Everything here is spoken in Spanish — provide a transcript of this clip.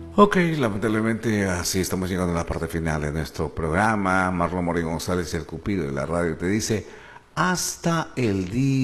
Ok, lamentablemente así estamos llegando a la parte final de nuestro programa. Marlon Moreno González, el Cupido de la radio, te dice hasta el día.